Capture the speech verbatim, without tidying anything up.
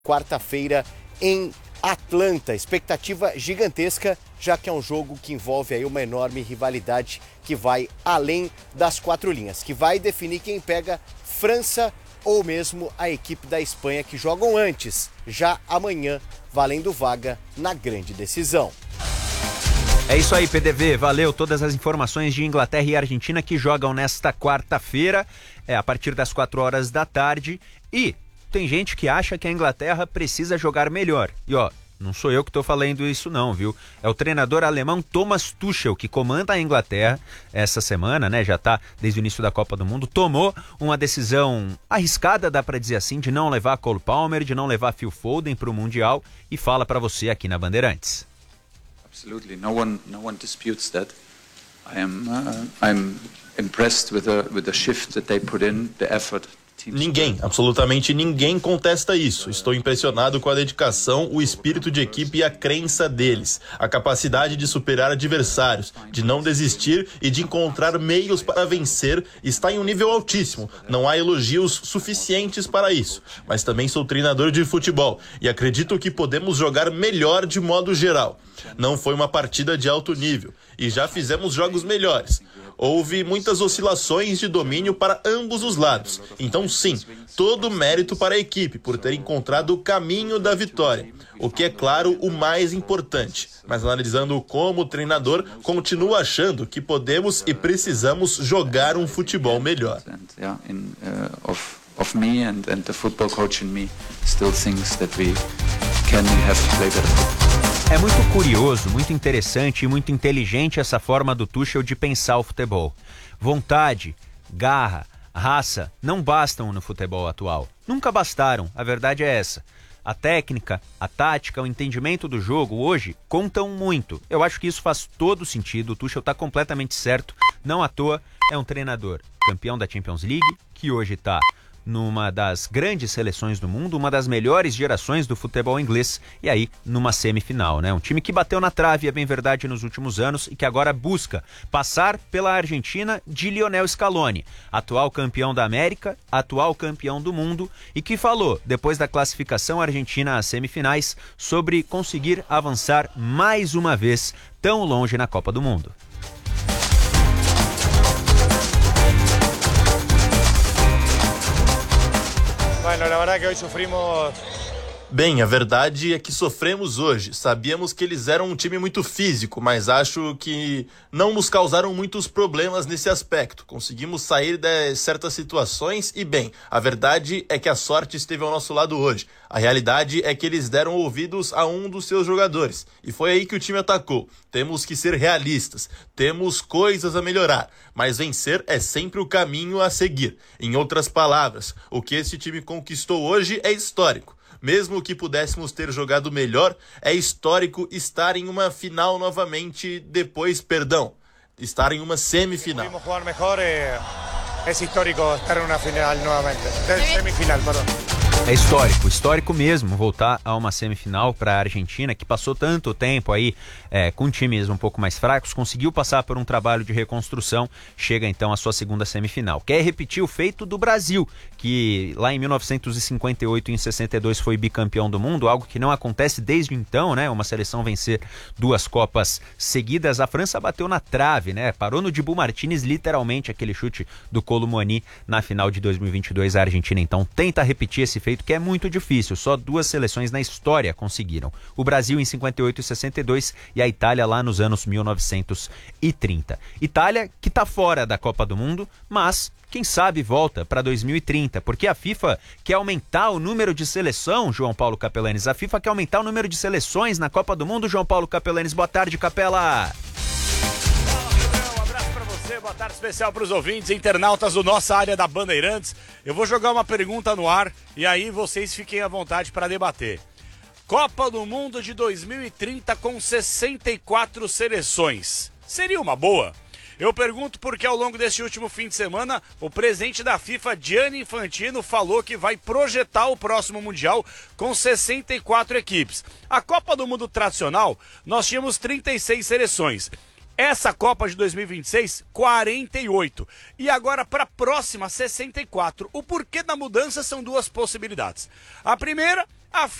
quarta-feira em Atlanta. Expectativa gigantesca, já que é um jogo que envolve aí uma enorme rivalidade que vai além das quatro linhas, que vai definir quem pega França ou mesmo a equipe da Espanha, que jogam antes, já amanhã, valendo vaga na grande decisão. É isso aí, P D V, valeu. Todas as informações de Inglaterra e Argentina que jogam nesta quarta-feira, é a partir das quatro horas da tarde. E tem gente que acha que a Inglaterra precisa jogar melhor. E ó, não sou eu que estou falando isso não, viu? É o treinador alemão Thomas Tuchel, que comanda a Inglaterra essa semana, né? Já está desde o início da Copa do Mundo. Tomou uma decisão arriscada, dá para dizer assim, de não levar Cole Palmer, de não levar Phil Foden para o Mundial, e fala para você aqui na Bandeirantes. Absolutely, no one, no one disputes that. I am, uh, I'm impressed with the with the shift that they put in, the effort. Ninguém, absolutamente ninguém contesta isso. Estou impressionado com a dedicação, o espírito de equipe e a crença deles. A capacidade de superar adversários, de não desistir e de encontrar meios para vencer está em um nível altíssimo. Não há elogios suficientes para isso. Mas também sou treinador de futebol e acredito que podemos jogar melhor de modo geral. Não foi uma partida de alto nível e já fizemos jogos melhores. Houve muitas oscilações de domínio para ambos os lados. Então, sim, todo mérito para a equipe por ter encontrado o caminho da vitória. O que é, claro, o mais importante. Mas analisando como treinador, continuo achando que podemos e precisamos jogar um futebol melhor. Of me and, and the football coach in me still thinks that we can have to play better football. É muito curioso, muito interessante e muito inteligente essa forma do Tuchel de pensar o futebol. Vontade, garra, raça não bastam no futebol atual. Nunca bastaram, a verdade é essa. A técnica, a tática, o entendimento do jogo hoje contam muito. Eu acho que isso faz todo sentido, o Tuchel está completamente certo. Não à toa é um treinador campeão da Champions League, que hoje está numa das grandes seleções do mundo, uma das melhores gerações do futebol inglês, e aí numa semifinal, né? Um time que bateu na trave, é bem verdade, nos últimos anos e que agora busca passar pela Argentina de Lionel Scaloni, atual campeão da América, atual campeão do mundo, e que falou, depois da classificação argentina às semifinais, sobre conseguir avançar mais uma vez tão longe na Copa do Mundo. Bueno, la verdad que hoy sufrimos. Bem, a verdade é que sofremos hoje. Sabíamos que eles eram um time muito físico, mas acho que não nos causaram muitos problemas nesse aspecto. Conseguimos sair de certas situações e, bem, a verdade é que a sorte esteve ao nosso lado hoje. A realidade é que eles deram ouvidos a um dos seus jogadores e foi aí que o time atacou. Temos que ser realistas, temos coisas a melhorar, mas vencer é sempre o caminho a seguir. Em outras palavras, o que esse time conquistou hoje é histórico. Mesmo que pudéssemos ter jogado melhor, é histórico estar em uma final novamente depois, perdão, estar em uma semifinal. Pudimos jogar melhor, é, é histórico estar em uma final novamente, semifinal, perdão. É histórico, histórico mesmo, voltar a uma semifinal para a Argentina, que passou tanto tempo aí é, com times um pouco mais fracos, conseguiu passar por um trabalho de reconstrução, chega então à sua segunda semifinal. Quer repetir o feito do Brasil, que lá em mil novecentos e cinquenta e oito e em sessenta e dois foi bicampeão do mundo, algo que não acontece desde então, né? Uma seleção vencer duas Copas seguidas. A França bateu na trave, né? Parou no Dibu Martínez, literalmente, aquele chute do Kolo Muani na final de dois mil e vinte e dois. A Argentina então tenta repetir esse feito, que é muito difícil, só duas seleções na história conseguiram. O Brasil em cinquenta e oito e sessenta e dois e a Itália lá nos anos mil novecentos e trinta. Itália que está fora da Copa do Mundo, mas quem sabe volta para dois mil e trinta, porque a FIFA quer aumentar o número de seleção, João Paulo Capelanes. A FIFA quer aumentar o número de seleções na Copa do Mundo, João Paulo Capelanes. Boa tarde, Capela. Boa tarde especial para os ouvintes, internautas do nossa área da Bandeirantes. Eu vou jogar uma pergunta no ar e aí vocês fiquem à vontade para debater. Copa do Mundo de dois mil e trinta com sessenta e quatro seleções. Seria uma boa? Eu pergunto porque ao longo deste último fim de semana, o presidente da FIFA, Gianni Infantino, falou que vai projetar o próximo Mundial com sessenta e quatro equipes. A Copa do Mundo tradicional, nós tínhamos trinta e seis seleções. Essa Copa de dois mil e vinte e seis, quarenta e oito. E agora para a próxima, sessenta e quatro. O porquê da mudança são duas possibilidades. A primeira A